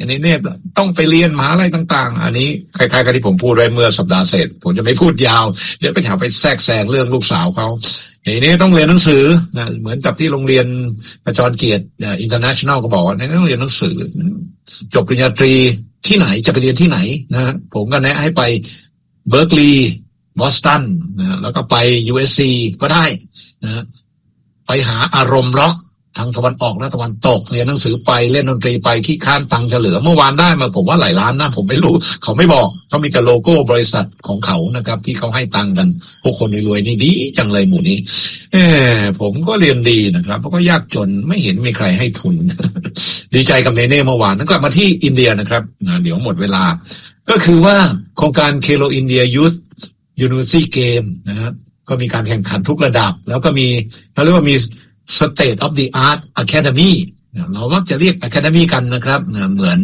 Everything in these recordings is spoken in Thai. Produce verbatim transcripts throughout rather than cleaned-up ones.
นนี้เนี่ยต้องไปเรียนมหาลัยต่างๆอันนี้คล้ายๆกับที่ผมพูดไว้เมื่อสัปดาห์เสร็จผมจะไม่พูดยาวเดี๋ยวไปหาไปแทรกแซงเรื่องลูกสาวเขาทีนี้ต้องเรียนหนังสือนะเหมือนกับที่โรงเรียนประจรเกียรติอินเตอร์เนชั่นแนลก็บอกว่าต้องเรียนหนังสือจบปริญญาตรีที่ไหนจะไปเรียนที่ไหนนะผมก็แนะให้ไปเบิร์กลีย์บอสตันนะแล้วก็ไป ยู เอส ซี ก็ได้นะไปหาอารมณ์ร็อกทางตะวันออกและตะวันตกเรียนหนังสือไปเล่นดนตรีไปขี้ค้านตังจะเหลือเมื่อวานได้มาผมว่าหลายล้านนะผมไม่รู้เขาไม่บอกเขามีแต่โลโก้บริษัทของเขานะครับที่เขาให้ตังกันพวกคนรวยๆนี่ดีจังเลยหมู่นี้เออผมก็เรียนดีนะครับเพราะก็ยากจนไม่เห็นมีใครให้ทุน ดีใจกับเนเน่เมื่อวานนั้นกลับมาที่อินเดียนะครับเดี๋ยวหมดเวลาก็คือว่าโครงการเคโลอินเดียยูธยูนิเวอร์ซิตี้เกมนะครับก็มีการแข่งขันทุกระดับแล้วก็มีเขาเรียกว่ามี State of the Art Academy เรามักจะเรียก Academy กันนะครับเหมือน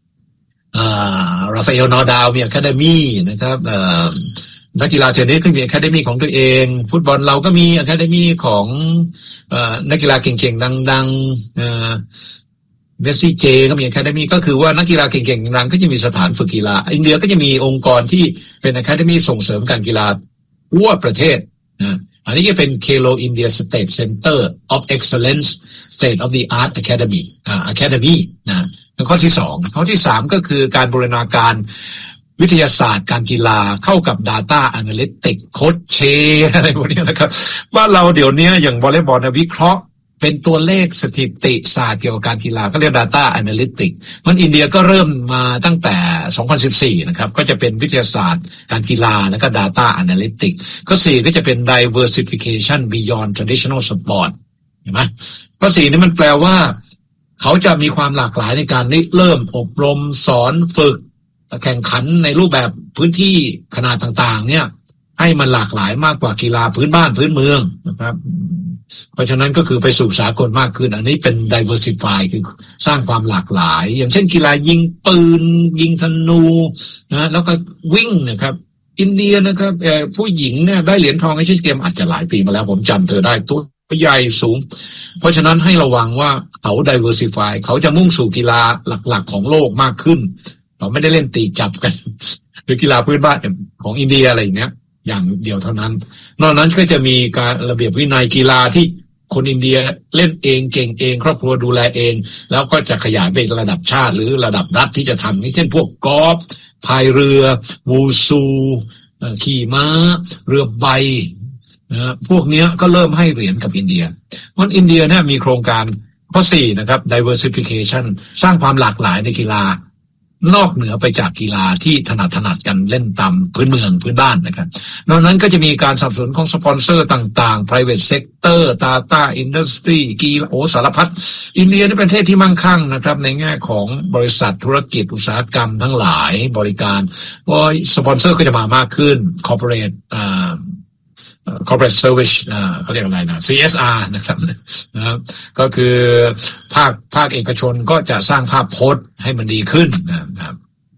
ราฟาเอล นอร์ดาวมี Academy นะครับนักกีฬาเทนนิสก็มี Academy ของตัวเองฟุตบอลเราก็มี Academy ของนักกีฬาเก่งๆดังๆเมสซี่เจก็มี Academy ก็คือว่านักกีฬาเก่งๆดังก็จะมีสถานฝึกกีฬาอินเดียก็จะมีองค์กรที่เป็น Academy ส่งเสริมการกีฬาทั่วประเทศนะอันนี้จะเป็น Kelo India State Center of Excellence State of the Art Academy อ่า Academy นะข้อที่สองข้อที่สามก็คือการบูรณาการวิทยาศาสตร์การกีฬาเข้ากับ Data Analytics โค้ชเชอะไรพวกนี้นะครับว่าเราเดี๋ยวนี้อย่างวอลเลย์บอลวิเคราะห์เป็นตัวเลขสถิติศาสตร์เกี่ยวกับการกีฬาก็เรียก Data Analytics มันอินเดียก็เริ่มมาตั้งแต่สองพันสิบสี่นะครับก็จะเป็นวิทยาศาสตร์การกีฬาแล้วก็ Data Analytics ก็สี่ก็จะเป็น Diversification Beyond Traditional Sport เห็นไหมก็สี่นี่มันแปลว่าเขาจะมีความหลากหลายในการเริ่มอบรมสอนฝึกแข่งขันในรูปแบบพื้นที่ขนาดต่างๆเนี่ยให้มันหลากหลายมากกว่ากีฬาพื้นบ้านพื้นเมืองนะครับเพราะฉะนั้นก็คือไปสู่สากลมากขึ้นอันนี้เป็น diversify คือสร้างความหลากหลายอย่างเช่นกีฬายิงปืนยิงธนูนะแล้วก็วิ่งนะครับอินเดียนะครับผู้หญิงเนี่ยได้เหรียญทองในเอเชียนเกมอาจจะหลายปีมาแล้วผมจำเธอได้ตัวใหญ่สูงเพราะฉะนั้นให้ระวังว่าเขา diversify เขาจะมุ่งสู่กีฬาหลักๆของโลกมากขึ้นเราไม่ได้เล่นตีจับกันหรือกีฬาพื้นบ้านของอินเดียอะไรอย่างเงี้ยอย่างเดียวเท่านั้นนอกนั้นก็จะมีการระเบียบวินัยกีฬาที่คนอินเดียเล่นเองเก่งเองครอบครัวดูแลเองแล้วก็จะขยายไประดับชาติหรือระดับรัฐที่จะทำนี่เช่นพวกกอล์ฟพายเรือวูซูขี่ม้าเรือใบนะพวกนี้ก็เริ่มให้เหรียญกับอินเดียเพราะอินเดียเนี่ยมีโครงการข้อสี่นะครับ diversification สร้างความหลากหลายในกีฬานอกเหนือไปจากกีฬาที่ถนัดถนัดกันเล่นตามพื้นเมืองพื้นบ้านนะครับนอกนั้นก็จะมีการสนับสนุนของสปอนเซอร์ต่างๆ private sector Tata Industry กีฬาโอสารพัดอินเดียนี่เป็นประเทศที่มั่งคั่งนะครับในแง่ของบริษัทธุรกิจอุตสาหกรรมทั้งหลายบริการเพราะสปอนเซอร์ก็จะมามากขึ้น corporate อ่าcorporate service อ่าเขาเรียกอะไรนะ ซี เอส อาร์ นะครับนะครับก็คือภาคภาคเอกชนก็จะสร้างภาพพจน์ให้มันดีขึ้นนะครับ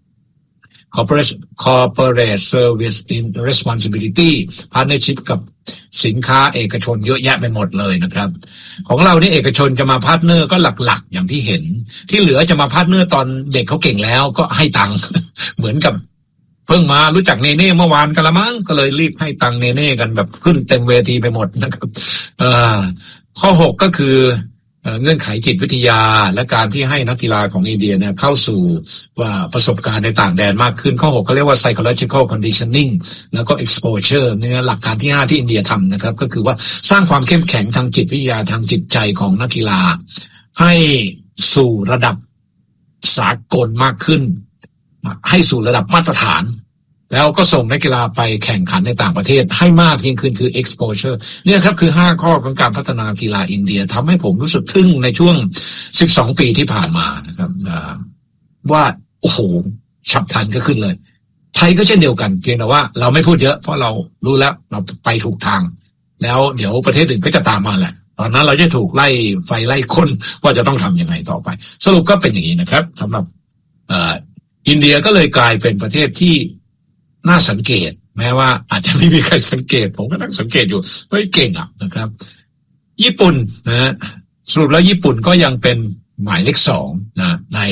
corporate corporate service in responsibility partnership กับสินค้าเอกชนเยอะแยะไปหมดเลยนะครับของเรานี่เอกชนจะมาพาร์ทเนอร์ก็หลักๆอย่างที่เห็นที่เหลือจะมาพาร์ทเนอร์ตอนเด็กเขาเก่งแล้วก็ให้ตังค์ เหมือนกับเพิ่งมารู้จักเนเน่เมื่อวานกันละมั้งก็เลยรีบให้ตังค์เนเน่กันแบบขึ้นเต็มเวทีไปหมดนะครับข้อหกก็คือเงื่อนไขจิตวิทยาและการที่ให้นักกีฬาของอินเดียเนี่ยเข้าสู่ว่าประสบการณ์ในต่างแดนมากขึ้นข้อหกเขาเรียกว่า psychological conditioning แล้วก็ exposure เนี่ยหลักการที่ห้าที่อินเดียทำนะครับก็คือว่าสร้างความเข้มแข็งทางจิตวิทยาทางจิตใจของนักกีฬาให้สู่ระดับสากลมากขึ้นให้สู่ระดับมาตรฐานแล้วก็ส่งนักกีฬาไปแข่งขันในต่างประเทศให้มากยิ่งขึ้นคือ exposure เนี่ยครับคือห้าข้อของการพัฒนากีฬาอินเดียทำให้ผมรู้สึกทึ่งในช่วงสิบสองปีที่ผ่านมานะครับว่าโอ้โหฉับพลันก็ขึ้นเลยไทยก็เช่นเดียวกันเพียงแต่ว่าเราไม่พูดเยอะเพราะเรารู้แล้วเราไปถูกทางแล้วเดี๋ยวประเทศอื่นก็จะตามมาแหละตอนนั้นเราจะถูกไล่ไฟไล่คนว่าจะต้องทำยังไงต่อไปสรุปก็เป็นอย่างนี้นะครับสำหรับอินเดียก็เลยกลายเป็นประเทศที่น่าสังเกตแม้ว่าอาจจะไม่มีใครสังเกตผมก็นั่งสังเกตอยู่เฮ้ยเก่งอ่ะนะครับญี่ปุ่นนะสรุปแล้วญี่ปุ่นก็ยังเป็นหมายเลขสองนะใน